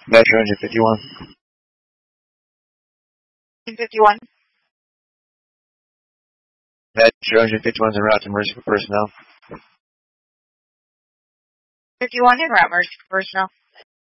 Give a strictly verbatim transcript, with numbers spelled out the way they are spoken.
Metro engine fifty-one. fifty-one. Metro engine fifty-one is en route to emergency personnel. fifty-one en route, emergency personnel.